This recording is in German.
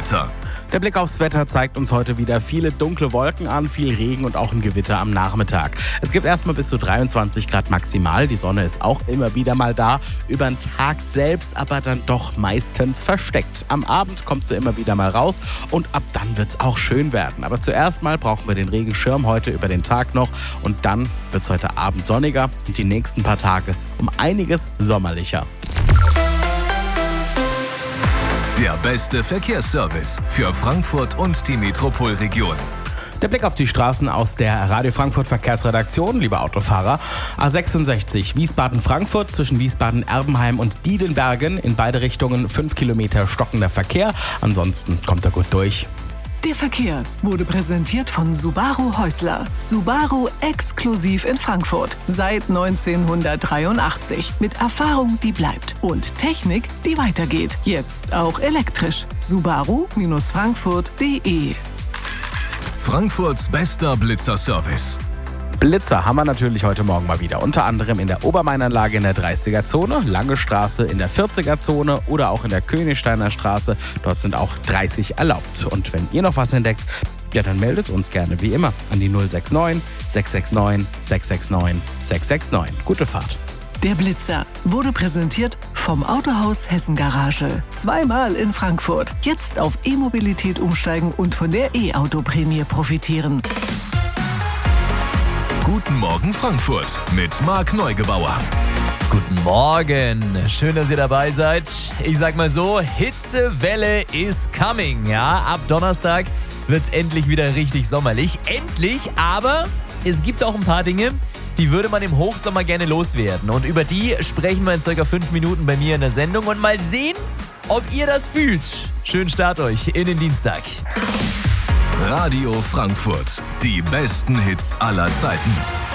Wetter. Der Blick aufs Wetter zeigt uns heute wieder viele dunkle Wolken an, viel Regen und auch ein Gewitter am Nachmittag. Es gibt erstmal bis zu 23 Grad maximal. Die Sonne ist auch immer wieder mal da. Über den Tag selbst aber dann doch meistens versteckt. Am Abend kommt sie immer wieder mal raus und ab dann wird es auch schön werden. Aber zuerst mal brauchen wir den Regenschirm heute über den Tag noch und dann wird es heute Abend sonniger und die nächsten paar Tage um einiges sommerlicher. Der beste Verkehrsservice für Frankfurt und die Metropolregion. Der Blick auf die Straßen aus der Radio Frankfurt Verkehrsredaktion, liebe Autofahrer. A66 Wiesbaden-Frankfurt zwischen Wiesbaden-Erbenheim und Diedenbergen. In beide Richtungen 5 Kilometer stockender Verkehr. Ansonsten kommt er gut durch. Der Verkehr wurde präsentiert von Subaru Häusler. Subaru exklusiv in Frankfurt. Seit 1983. Mit Erfahrung, die bleibt. Und Technik, die weitergeht. Jetzt auch elektrisch. Subaru-Frankfurt.de. Frankfurts bester Blitzer-Service. Blitzer haben wir natürlich heute Morgen mal wieder. Unter anderem in der Obermainanlage in der 30er-Zone, Lange Straße in der 40er-Zone oder auch in der Königsteiner Straße. Dort sind auch 30 erlaubt. Und wenn ihr noch was entdeckt, ja, dann meldet uns gerne wie immer an die 069 669 669 669. Gute Fahrt. Der Blitzer wurde präsentiert vom Autohaus Hessen Garage. Zweimal in Frankfurt. Jetzt auf E-Mobilität umsteigen und von der E-Auto-Prämie profitieren. Guten Morgen Frankfurt mit Marc Neugebauer. Guten Morgen, schön, dass ihr dabei seid. Ich sag mal so, Hitzewelle is coming. Ja, ab Donnerstag wird's endlich wieder richtig sommerlich. Endlich, aber es gibt auch ein paar Dinge, die würde man im Hochsommer gerne loswerden. Und über die sprechen wir in ca. 5 Minuten bei mir in der Sendung und mal sehen, ob ihr das fühlt. Schönen Start euch in den Dienstag. Radio Frankfurt, die besten Hits aller Zeiten.